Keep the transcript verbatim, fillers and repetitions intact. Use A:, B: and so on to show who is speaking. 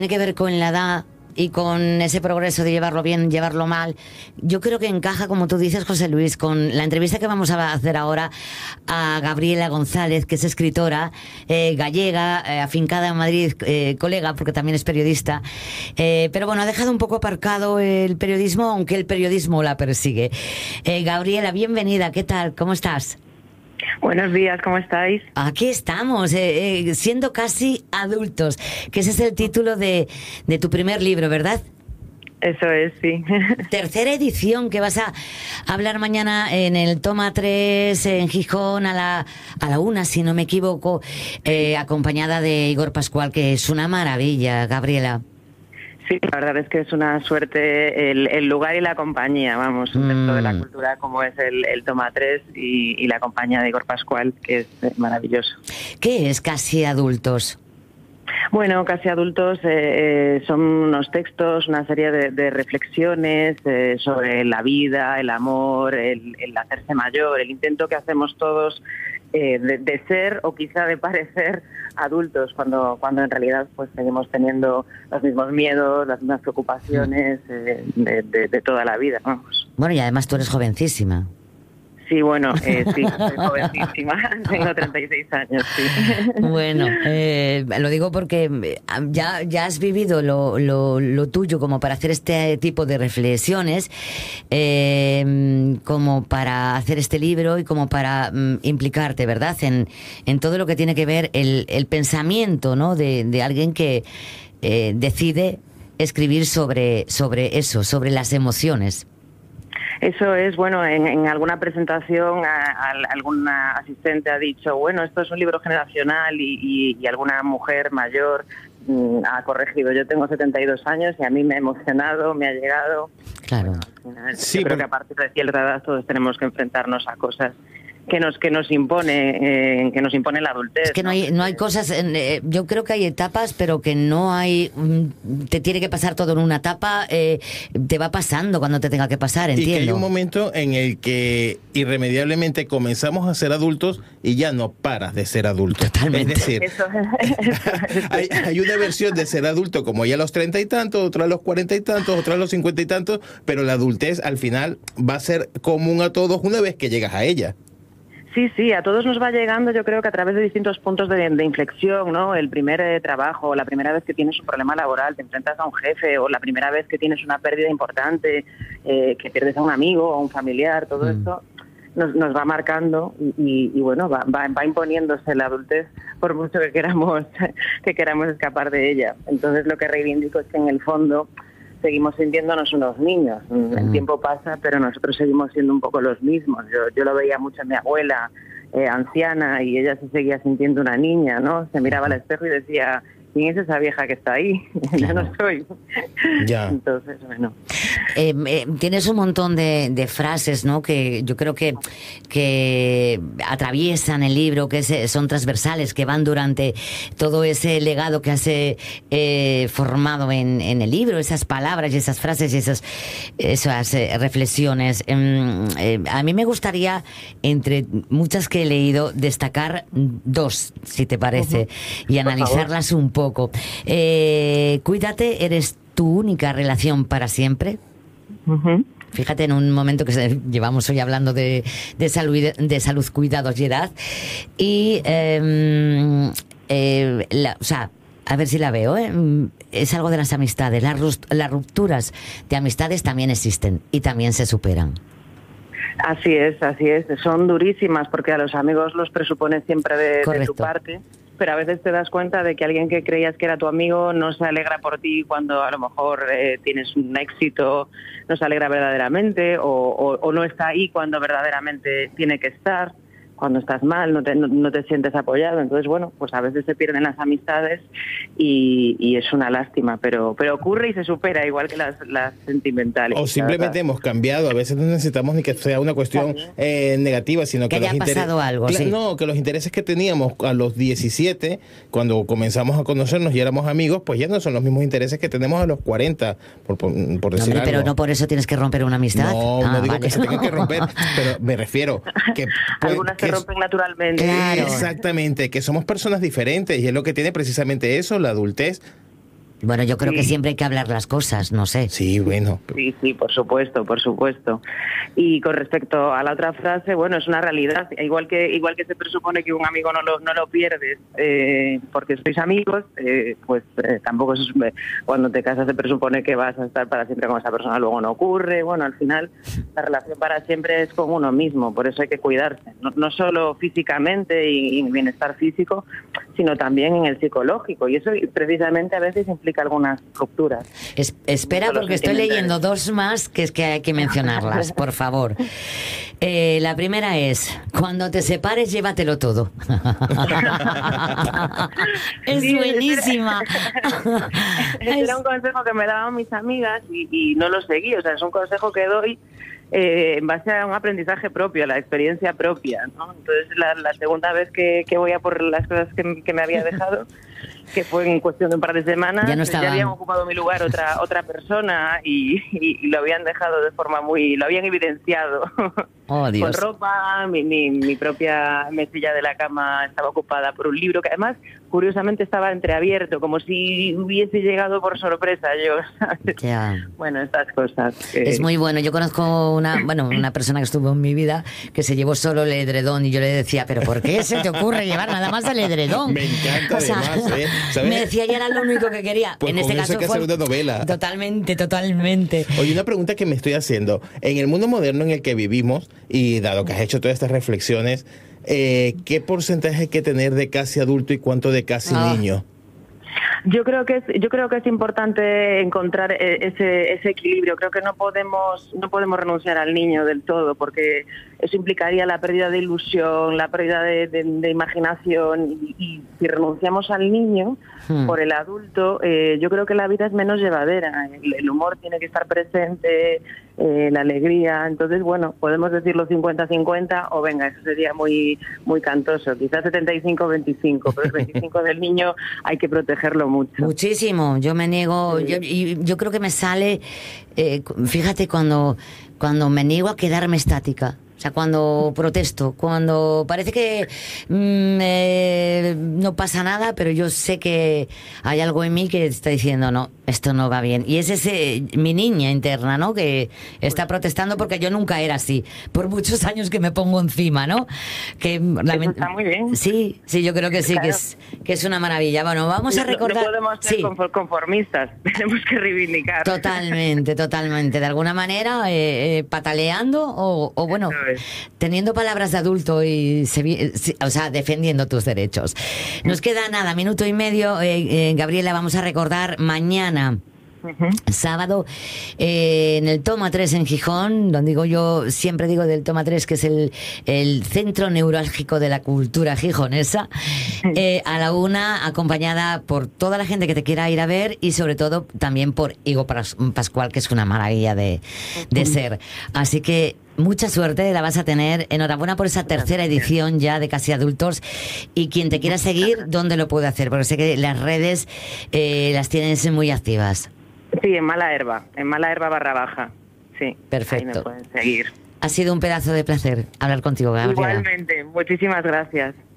A: Tiene que ver con la edad y con ese progreso de llevarlo bien, llevarlo mal. Yo creo que encaja, como tú dices, José Luis, con la entrevista que vamos a hacer ahora a Gabriela González, que es escritora eh, gallega, eh, afincada en Madrid, eh, colega, porque también es periodista. Eh, pero bueno, ha dejado un poco aparcado el periodismo, aunque el periodismo la persigue. Eh, Gabriela, bienvenida. ¿Qué tal? ¿Cómo estás?
B: Buenos días, ¿cómo estáis?
A: Aquí estamos, eh, eh, siendo casi adultos, que ese es el título de, de tu primer libro, ¿verdad?
B: Eso es, sí.
A: Tercera edición, que vas a hablar mañana en el Toma tres, en Gijón, a la, a la una, si no me equivoco, eh, acompañada de Igor Pascual, que es una maravilla, Gabriela.
B: Sí, la verdad es que es una suerte el, el lugar y la compañía, vamos, un texto mm. de la cultura como es el, el Toma tres y, y la compañía de Igor Pascual, que es eh, maravilloso.
A: ¿Qué es Casi Adultos?
B: Bueno, Casi Adultos eh, eh, son unos textos, una serie de, de reflexiones eh, sobre la vida, el amor, el, el hacerse mayor, el intento que hacemos todos eh, de, de ser o quizá de parecer adultos, cuando cuando en realidad pues seguimos teniendo los mismos miedos, las mismas preocupaciones eh, de, de, de toda la vida, vamos.
A: Bueno, y además tú eres jovencísima.
B: Sí, bueno, eh, sí, soy jovencísima, tengo treinta y seis años, sí.
A: Bueno, eh, lo digo porque ya, ya has vivido lo, lo, lo tuyo como para hacer este tipo de reflexiones, eh, como para hacer este libro y como para um, implicarte, ¿verdad?, en, en todo lo que tiene que ver el, el pensamiento, ¿no?, de, de alguien que eh, decide escribir sobre, sobre eso, sobre las emociones.
B: Eso es, bueno, en, en alguna presentación a, a, alguna asistente ha dicho, bueno, esto es un libro generacional y, y, y alguna mujer mayor mm, ha corregido. Yo tengo setenta y dos años y a mí me ha emocionado, me ha llegado.
A: Claro.
B: Bueno, al final,
A: sí,
B: yo creo
A: pero...
B: que a partir de cierta edad todos tenemos que enfrentarnos a cosas que nos que nos impone eh, que nos impone la adultez.
A: Es que no hay no hay cosas, eh, yo creo que hay etapas, pero que no hay, te tiene que pasar todo en una etapa, eh, te va pasando cuando te tenga que pasar, entiendo.
C: Y que hay un momento en el que irremediablemente comenzamos a ser adultos y ya no paras de ser adulto.
A: Totalmente.
C: Es decir, eso, eso, hay, hay una versión de ser adulto como ya a los treinta y tantos, otra a los cuarenta y tantos, otra a los cincuenta y tantos, pero la adultez al final va a ser común a todos una vez que llegas a ella.
B: Sí, sí, a todos nos va llegando, yo creo que a través de distintos puntos de, de inflexión, ¿no? El primer eh, trabajo, la primera vez que tienes un problema laboral, te enfrentas a un jefe, o la primera vez que tienes una pérdida importante, eh, que pierdes a un amigo o a un familiar, todo mm. esto nos, nos va marcando y, y, y bueno, va, va, va imponiéndose la adultez por mucho que queramos, que queramos escapar de ella. Entonces lo que reivindico es que en el fondo seguimos sintiéndonos unos niños. El mm. tiempo pasa, pero nosotros seguimos siendo un poco los mismos. Yo, yo lo veía mucho en mi abuela, eh, anciana, y ella se seguía sintiendo una niña, ¿no? Se miraba al espejo y decía, ¿quién es esa vieja que está ahí? Claro. Ya no soy.
C: Ya.
B: Entonces, bueno.
A: Eh, eh, tienes un montón de, de frases, ¿no?, que yo creo que, que atraviesan el libro, que es, son transversales, que van durante todo ese legado que has eh, formado en, en el libro, esas palabras y esas frases y esas, esas eh, reflexiones. Eh, eh, a mí me gustaría, entre muchas que he leído, destacar dos, si te parece, uh-huh. y analizarlas un poco. Eh, cuídate, eres tu única relación para siempre.
B: Uh-huh.
A: Fíjate, en un momento que llevamos hoy hablando de, de, salud, de salud, cuidados y edad. Y, eh, eh, la, o sea, a ver si la veo, ¿eh? Es algo de las amistades. Las, las rupturas de amistades también existen y también se superan.
B: Así es, así es. Son durísimas porque a los amigos los presupones siempre de, de tu parte. Pero a veces te das cuenta de que alguien que creías que era tu amigo no se alegra por ti cuando a lo mejor eh, tienes un éxito, no se alegra verdaderamente, o, o, o no está ahí cuando verdaderamente tiene que estar. Cuando estás mal, no te, no, no te sientes apoyado. Entonces, bueno, pues a veces se pierden las amistades y, y es una lástima, pero pero ocurre y se supera, igual que las, las sentimentales.
C: O simplemente hemos cambiado. A veces no necesitamos ni que sea una cuestión eh, negativa, sino que,
A: que haya
C: los
A: pasado
C: interes-
A: algo,
C: Cla-
A: sí.
C: No, que los intereses que teníamos a los diecisiete, cuando comenzamos a conocernos y éramos amigos, pues ya no son los mismos intereses que tenemos a los cuarenta, por, por, por decir
A: no,
C: algo.
A: Pero no por eso tienes que romper una amistad.
C: No,
A: ah,
C: no digo
A: vale.
C: que se tenga que romper, pero me refiero que... Puede,
B: Algunas
C: que
B: se rompen naturalmente.
A: Claro.
C: Exactamente, que somos personas diferentes y es lo que tiene precisamente eso, la adultez.
A: Bueno, yo creo
B: sí.
A: que siempre hay que hablar las cosas, no sé.
C: Sí, bueno.
B: Sí, sí, por supuesto, por supuesto. Y con respecto a la otra frase, bueno, es una realidad. Igual que igual que se presupone que un amigo no lo, no lo pierdes eh, porque sois amigos, eh, pues eh, tampoco es, cuando te casas se presupone que vas a estar para siempre con esa persona. Luego no ocurre. Bueno, al final la relación para siempre es con uno mismo, por eso hay que cuidarse. No, no solo físicamente y, y bienestar físico, sino también en el psicológico. Y eso precisamente a veces implica algunas rupturas.
A: Es, espera, porque estoy leyendo dos más que es que hay que mencionarlas, por favor. Eh, la primera es, cuando te separes, llévatelo todo. Es
B: sí,
A: buenísima.
B: Ese era un consejo que me daban mis amigas y, y no lo seguí. O sea, es un consejo que doy eh, en base a un aprendizaje propio, a la experiencia propia, ¿no? Entonces, la, la segunda vez que, que voy a por las cosas que, que me había dejado, que fue en cuestión de un par de semanas,
A: ya, no
B: ya habían ocupado mi lugar otra otra persona y, y, y lo habían dejado de forma muy... lo habían evidenciado.
A: Oh, Dios.
B: Con ropa, mi, mi, mi propia mesilla de la cama estaba ocupada por un libro que además, curiosamente, estaba entreabierto, como si hubiese llegado por sorpresa yo, ¿sabes?
A: Ya.
B: Bueno, estas cosas. Que...
A: Es muy bueno. Yo conozco una, bueno, una persona que estuvo en mi vida que se llevó solo el edredón y yo le decía, ¿pero por qué se te ocurre llevar nada más el edredón?
C: Me encanta, o sea, además, ¿eh? ¿Sabes?
A: Me decía, ya era lo único que quería.
C: Pues
A: en este
C: con eso
A: caso
C: hay que
A: fue
C: hacer una novela.
A: Totalmente, totalmente.
C: Oye, una pregunta que me estoy haciendo. En el mundo moderno en el que vivimos, y dado que has hecho todas estas reflexiones, eh, ¿qué porcentaje hay que tener de casi adulto y cuánto de casi
A: Ah.
C: niño?
B: Yo creo que es, yo creo que es importante encontrar ese, ese equilibrio. Creo que no podemos no podemos renunciar al niño del todo, porque eso implicaría la pérdida de ilusión, la pérdida de, de, de imaginación, y, y si renunciamos al niño hmm. por el adulto, eh, yo creo que la vida es menos llevadera. El, el humor tiene que estar presente, eh, la alegría. Entonces, bueno, podemos decirlo cincuenta cincuenta o venga, eso sería muy muy cantoso. Quizás setenta y cinco veinticinco, pero el veinticinco del niño hay que protegerlo mucho.
A: Muchísimo. Yo me niego, sí. yo, y yo creo que me sale, eh, fíjate, cuando, cuando me niego a quedarme estática. O sea, cuando protesto, cuando parece que mmm, eh, no pasa nada, pero yo sé que hay algo en mí que está diciendo, no, esto no va bien. Y es ese, mi niña interna, ¿no? Que está protestando porque yo nunca era así. Por muchos años que me pongo encima, ¿no? Que
B: Eso está muy bien.
A: Sí, sí, yo creo que sí, claro. que, es, que es una maravilla. Bueno, vamos a recordar...
B: No, no podemos ser sí. conformistas, tenemos que reivindicar.
A: Totalmente, totalmente. De alguna manera, eh, eh, pataleando o, o bueno... teniendo palabras de adulto y se, o sea, defendiendo tus derechos. Nos queda nada, minuto y medio. Eh, eh, Gabriela, vamos a recordar mañana. Uh-huh. Sábado eh, en el Toma tres en Gijón, donde digo yo, siempre digo del Toma tres que es el, el centro neurálgico de la cultura gijonesa, eh, a la una, acompañada por toda la gente que te quiera ir a ver y sobre todo también por Higo Pascual, que es una maravilla de, de ser. Así que mucha suerte la vas a tener. Enhorabuena por esa tercera edición ya de Casi Adultos. Y quien te quiera seguir, ¿dónde lo puede hacer? Porque sé que las redes eh, las tienes muy activas.
B: Sí, en Mala Herba, en Mala Herba barra baja. Sí,
A: perfecto.
B: Ahí me pueden seguir.
A: Ha sido un pedazo de placer hablar contigo, Gabriela.
B: Igualmente, muchísimas gracias.